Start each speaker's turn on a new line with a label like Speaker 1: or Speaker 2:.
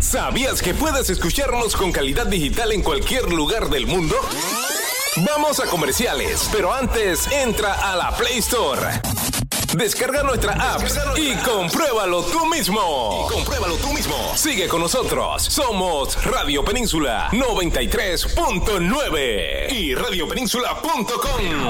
Speaker 1: ¿Sabías que puedes escucharnos con calidad digital en cualquier lugar del mundo? Vamos a comerciales, pero antes entra a la Play Store. Descarga nuestra app y compruébalo tú mismo. Sigue con nosotros. Somos Radio Península 93.9 y radiopenínsula.com.